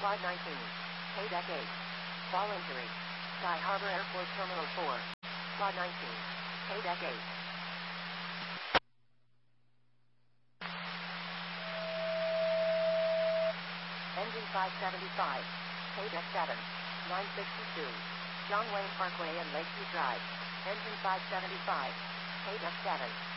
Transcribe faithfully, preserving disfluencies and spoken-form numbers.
Quad nineteen. K-Deck eight. Fall injury. Sky Harbor Airport Terminal four. Quad nineteen. K-Deck eight. Engine five seventy-five. K-Deck seven. nine sixty-two. John Wayne Parkway and Lakeview Drive. Engine five seventy-five. K-Deck seven.